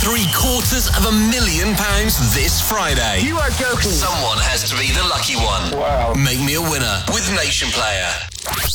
£750,000 this Friday. You are joking. Someone has to be the lucky one. Wow. Make me a winner with Nation Player.